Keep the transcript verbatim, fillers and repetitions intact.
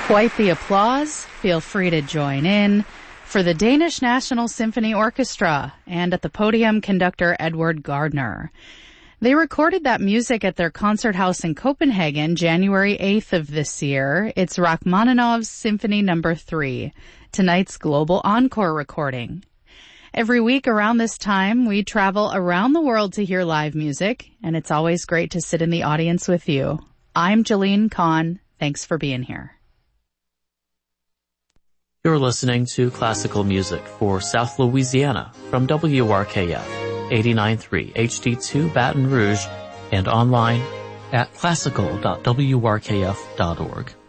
Quite the applause. Feel free to join in for the Danish National Symphony Orchestra and at the podium conductor Edward Gardner. They recorded that music at their concert house in Copenhagen January eighth of this year. It's Rachmaninoff's Symphony Number three, tonight's global encore recording. Every week around this time, we travel around the world to hear live music, and it's always great to sit in the audience with you. I'm Jolene Kahn. Thanks for being here. You're listening to classical music for South Louisiana from W R K F, eighty-nine point three H D two Baton Rouge, and online at classical dot w r k f dot org.